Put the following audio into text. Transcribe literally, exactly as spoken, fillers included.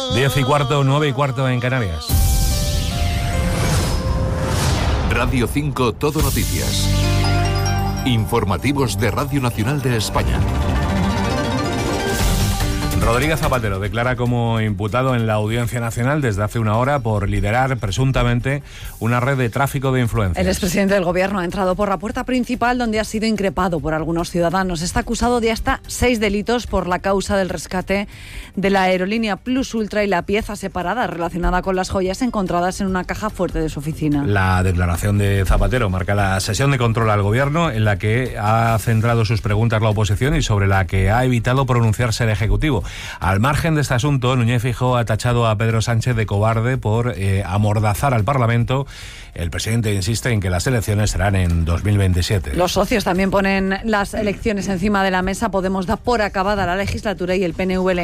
Diez y cuarto, nueve y cuarto en Canarias. Radio cinco Todo Noticias. Informativos de Radio Nacional de España. Rodríguez Zapatero declara como imputado en la Audiencia Nacional desde hace una hora por liderar presuntamente una red de tráfico de influencias. El expresidente del Gobierno ha entrado por la puerta principal, donde ha sido increpado por algunos ciudadanos. Está acusado de hasta seis delitos por la causa del rescate de la aerolínea Plus Ultra y la pieza separada relacionada con las joyas encontradas en una caja fuerte de su oficina. La declaración de Zapatero marca la sesión de control al Gobierno, en la que ha centrado sus preguntas la oposición y sobre la que ha evitado pronunciarse el Ejecutivo. Al margen de este asunto, Núñez Feijóo ha tachado a Pedro Sánchez de cobarde por eh, amordazar al Parlamento. El presidente insiste en que las elecciones serán en dos mil veintisiete. Los socios también ponen las elecciones encima de la mesa. Podemos dar por acabada la legislatura y el P N V